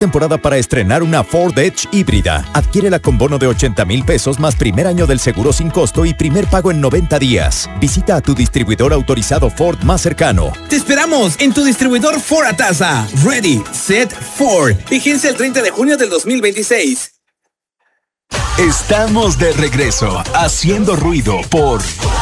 Temporada para estrenar una Ford Edge híbrida. Adquiérela con bono de 80,000 pesos más primer año del seguro sin costo y primer pago en 90 días. Visita a tu distribuidor autorizado Ford más cercano. Te esperamos en tu distribuidor Ford Ataza. Ready, Set, Ford. Vigencia el 30 de junio del 2026. Estamos de regreso, haciendo ruido por...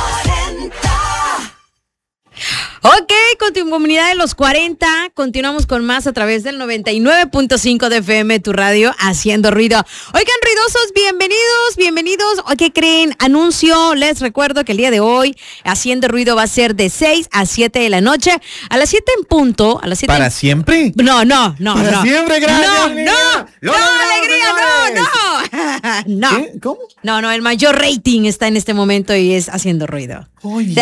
Ok, con tu comunidad de los 40, continuamos con más a través del 99.5 de FM, tu radio, haciendo ruido. Oigan, ruidosos, bienvenidos. ¿Qué creen? Anuncio, les recuerdo que el día de hoy, Haciendo Ruido va a ser de 6 a 7 de la noche. A las 7 en punto. ¿Para siempre? No. Para siempre, gracias. No, alegría, no. ¿Qué? ¿Cómo? No, el mayor rating está en este momento y es Haciendo Ruido. Oye.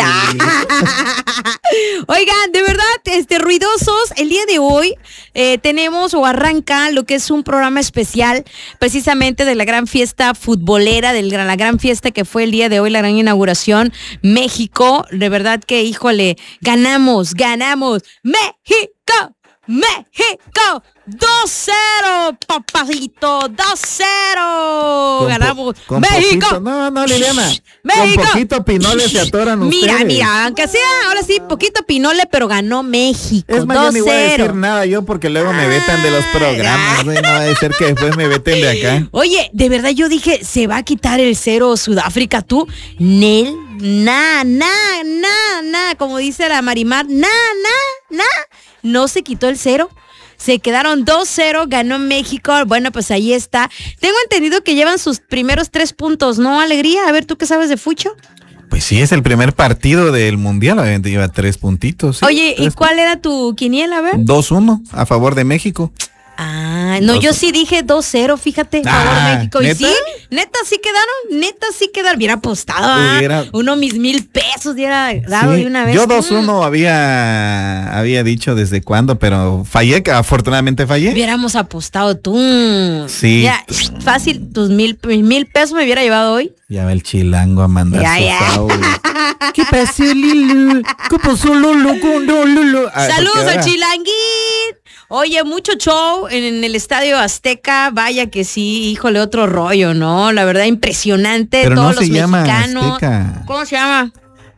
Oigan, de verdad, ruidosos, el día de hoy tenemos o arranca lo que es un programa especial precisamente de la gran fiesta futbolera, de la gran fiesta que fue el día de hoy, la gran inauguración, México. De verdad que, híjole, ganamos, México, 2-0, papacito, 2-0. Ganamos. Con México. Poquito, no, Liliana. México. Con poquito pinole se atoran ustedes. Mira, aunque sea, ahora sí, poquito pinole, pero ganó México. Es más, 2-0. yo ni voy a decir nada yo porque luego me vetan de los programas. No va a ser que después me veten de acá. Oye, de verdad yo dije, ¿se va a quitar el 0 Sudáfrica tú? Nel, como dice la Marimar, no se quitó el 0. Se quedaron 2-0, ganó México. Bueno, pues ahí está. Tengo entendido que llevan sus primeros 3 puntos, ¿no, Alegría? A ver, ¿tú qué sabes de fucho? Pues sí, es el primer partido del Mundial. Obviamente lleva 3 puntitos. ¿Sí? Oye, ¿y cuál era tu quiniela? A ver. 2-1 a favor de México. Ah, no, yo sí dije 2-0, fíjate, favor México. ¿neta? Y sí, neta sí quedaron. Hubiera apostado uno mis 1,000 pesos, hubiera dado Sí, de una vez. yo 2-1 había dicho desde cuándo, pero fallé, que afortunadamente fallé. Hubiéramos apostado tú. Sí. Ya, fácil, tus 1,000 pesos me hubiera llevado hoy. Ya va el chilango a mandar Ya. su audio. ¿Qué pasó, Lilo? ¿Qué pasó, Lolo? Saludos al Chilanguín. Oye, mucho show en el Estadio Azteca. Vaya que sí, híjole, otro rollo, ¿no? La verdad, impresionante. Pero todos no los se llama mexicanos. Azteca. ¿Cómo se llama?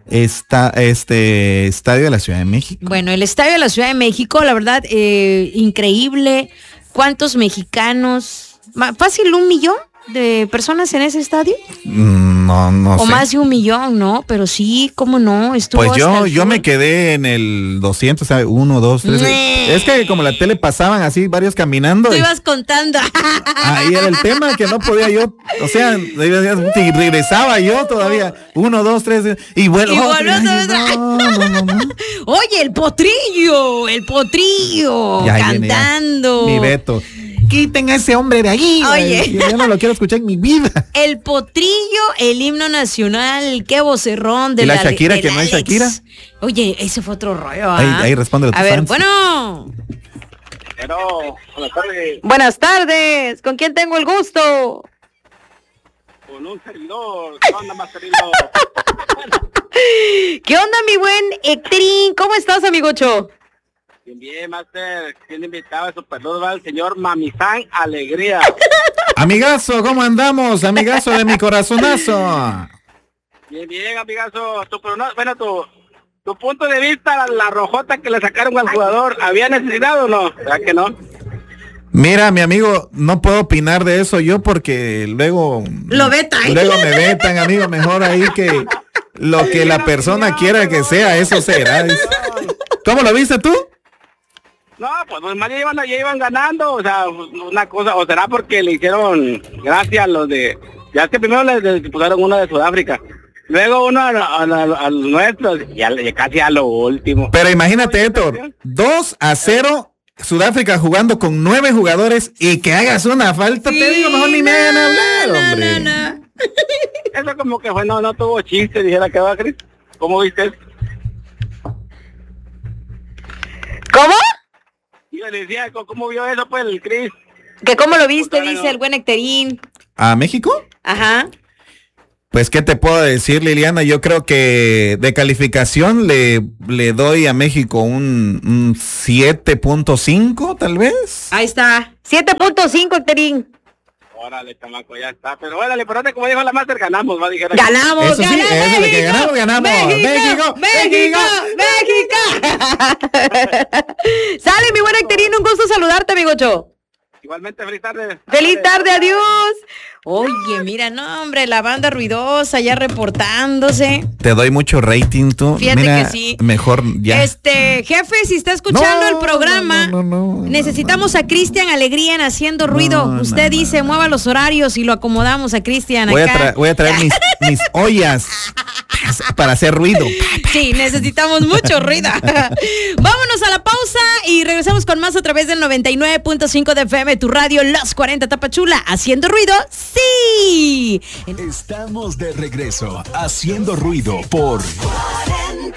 Estadio de la Ciudad de México. Bueno, el Estadio de la Ciudad de México, la verdad, increíble. ¿Cuántos mexicanos? Fácil 1 millón de personas en ese estadio. No O sé. más de 1 millón, ¿no? Pero sí, ¿cómo no? Estuvo Pues hasta el yo me sur. quedé en el 200, ¿sabes? 1, 2, 3. Es que como la tele pasaban así, varios caminando. Tú ibas contando. Ahí era el tema, que no podía yo. O sea, si regresaba yo todavía. 1, 2, 3. Y bueno. No. Oye, el potrillo Ya, ahí viene, cantando. Mi Beto. Quiten a ese hombre de ahí. Oye. Yo no lo quiero escuchar en mi vida. El potrillo, el himno nacional, qué vocerrón de ¿Y la Shakira, del que no es Alex. Shakira? Oye, ese fue otro rollo. Ahí responde a tus A ver, fans. bueno. Buenas tardes. Buenas tardes. ¿Con quién tengo el gusto? Con un servidor. ¿Qué onda, Masterino? ¿Qué onda, mi buen Hectorín? ¿Cómo estás, amigocho? Bien, Master. Tiene invitado a Superluz, va el señor Mamizán Alegría. Amigazo, ¿cómo andamos? Amigazo de mi corazonazo. Bien, amigazo. Tu punto de vista, la rojota que le sacaron al jugador, ¿había necesidad o no? ¿Verdad que no? Mira, mi amigo, no puedo opinar de eso yo porque luego... Lo vetan. Luego me vetan, amigo. Mejor ahí que lo que la persona quiera que sea, eso será. ¿Cómo lo viste tú? No, pues normal ya iban ganando, o sea, una cosa, o será porque le hicieron gracias a los de, ya es que primero les pusieron uno de Sudáfrica, luego uno a los nuestros, ya casi a lo último. Pero imagínate, Héctor, 2-0, Sudáfrica jugando con 9 jugadores y que hagas una falta, sí, te digo, mejor ni me hagan hablar, hombre. No. Eso como que fue, no tuvo chiste, dijera que va, Cris. ¿Cómo viste eso? ¿Cómo? Yo le decía, ¿cómo vio eso, pues, el Cris? ¿Que cómo lo viste, dice el buen Hectorín? ¿A México? Ajá. Pues, ¿qué te puedo decir, Liliana? Yo creo que de calificación le doy a México un 7.5, tal vez. Ahí está. 7.5, Hectorín. Órale, chamaco, ya está. Pero órale, pero como dijo la Master, ganamos, va, dijera. Ganamos, Eso sí, ganamos, eso de que ganamos. México. Sale, mi buen Hectorín, un gusto saludarte, amigocho. Igualmente, feliz tarde. Feliz tarde, adiós. Oye, mira, no, hombre, la banda ruidosa ya reportándose. Te doy mucho rating, tú. Fíjate Mira, que sí. Mejor ya. Jefe, si está escuchando el programa, necesitamos a Cristian Alegría en Haciendo Ruido. Usted dice, mueva los horarios y lo acomodamos a Cristian acá. Voy a traer mis ollas para hacer ruido. Sí, necesitamos mucho ruido. Vámonos a la pausa y regresamos con más a través del 99.5 de FM, tu radio, Los 40 Tapachula. Haciendo ruido, sí. Estamos de regreso, Haciendo Ruido por 40.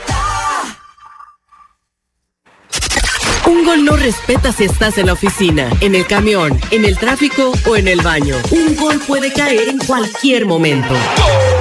Un gol no respeta si estás en la oficina, en el camión, en el tráfico o en el baño. Un gol puede caer en cualquier momento.